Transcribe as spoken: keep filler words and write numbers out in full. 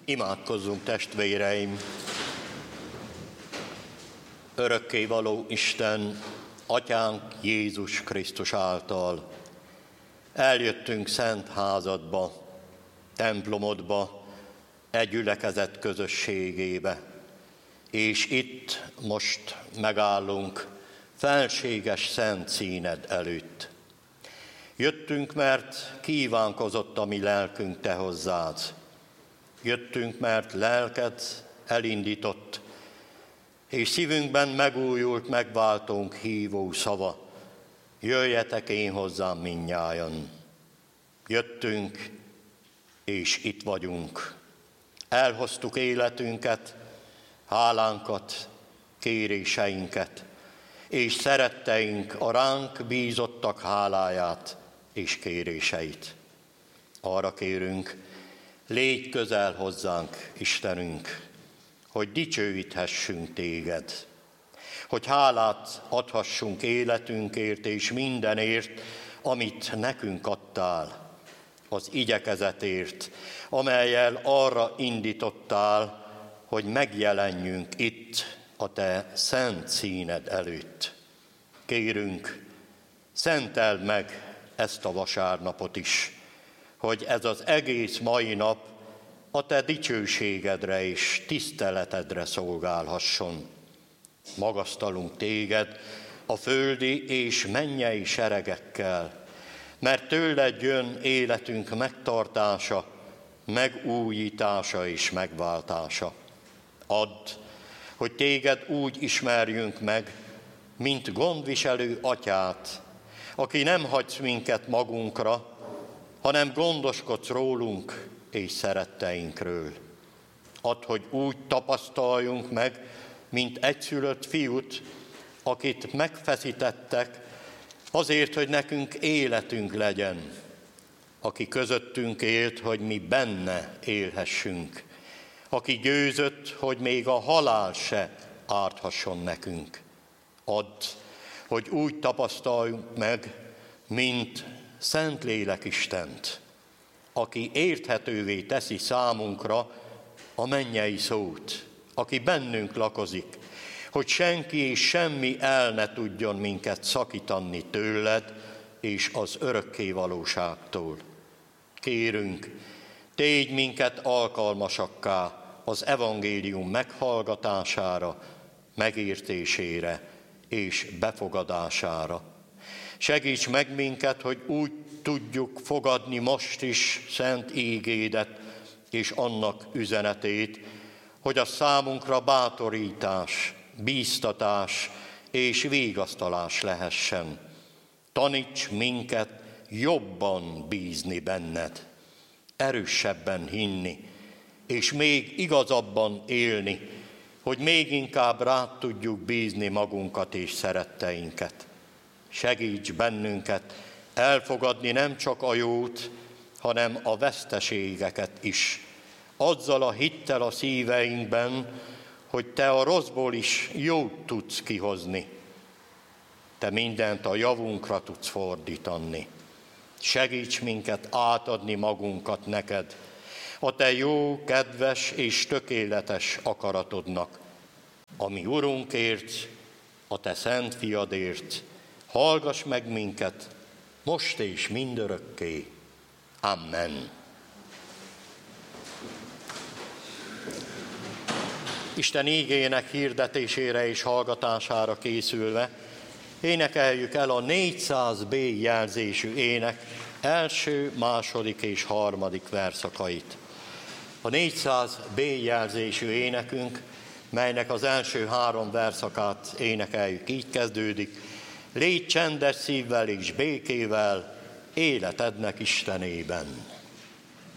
Imádkozzunk, testvéreim! Örökkévaló Isten, Atyánk Jézus Krisztus által eljöttünk szent házadba, templomodba, egy gyülekezet közösségébe, és itt most megállunk felséges szent színed előtt. Jöttünk, mert kívánkozott a mi lelkünk te hozzád. Jöttünk, mert lelked elindított, és szívünkben megújult, megváltónk hívó szava. Jöjjetek én hozzám mindnyájan. Jöttünk, és itt vagyunk. Elhoztuk életünket, hálánkat, kéréseinket, és szeretteink a ránk bízottak háláját és kéréseit. Arra kérünk, légy közel hozzánk, Istenünk, hogy dicsőíthessünk téged, hogy hálát adhassunk életünkért és mindenért, amit nekünk adtál, az igyekezetért, amellyel arra indítottál, hogy megjelenjünk itt a te szent színed előtt. Kérünk, szenteld meg ezt a vasárnapot is, hogy ez az egész mai nap a te dicsőségedre és tiszteletedre szolgálhasson. Magasztalunk téged a földi és mennyei seregekkel, mert tőled jön életünk megtartása, megújítása és megváltása. Add, hogy téged úgy ismerjünk meg, mint gondviselő atyát, aki nem hagysz minket magunkra, hanem gondoskodsz rólunk és szeretteinkről. Add, hogy úgy tapasztaljunk meg, mint egyszülött fiút, akit megfeszítettek, azért, hogy nekünk életünk legyen, aki közöttünk élt, hogy mi benne élhessünk, aki győzött, hogy még a halál se árthasson nekünk. Add, hogy úgy tapasztaljunk meg, mint Szentlélek Istent, aki érthetővé teszi számunkra a mennyei szót, aki bennünk lakozik, hogy senki és semmi el ne tudjon minket szakítani tőled és az örökké valóságtól. Kérünk, tégy minket alkalmasakká az evangélium meghallgatására, megértésére és befogadására. Segíts meg minket, hogy úgy tudjuk fogadni most is szent ígédet és annak üzenetét, hogy a számunkra bátorítás, bíztatás és vigasztalás lehessen. Taníts minket jobban bízni benned, erősebben hinni, és még igazabban élni, hogy még inkább rád tudjuk bízni magunkat és szeretteinket. Segíts bennünket elfogadni nem csak a jót, hanem a veszteségeket is, azzal a hittel a szíveinkben, hogy te a rosszból is jót tudsz kihozni. Te mindent a javunkra tudsz fordítani. Segíts minket átadni magunkat neked, a te jó, kedves és tökéletes akaratodnak, ami Urunkért, a te szent fiadért. Hallgass meg minket, most és mindörökké. Amen. Isten ígének hirdetésére és hallgatására készülve énekeljük el a négyszáz bé jelzésű ének első, második és harmadik verszakait. A négyszáz bé jelzésű énekünk, melynek az első három verszakát énekeljük, így kezdődik: légy csendes szívvel és békével életednek Istenében.